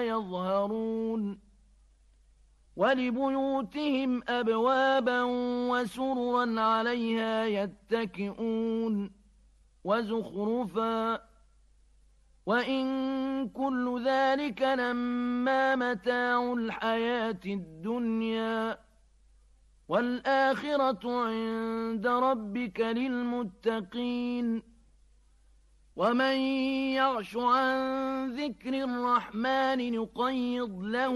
لا يظهرون ولبيوتهم أبوابا وسررا عليها يتكئون وزخرفا وإن كل ذلك لما متاع الحياة الدنيا والآخرة عند ربك للمتقين ومن يعش عن ذكر الرحمن نقيض له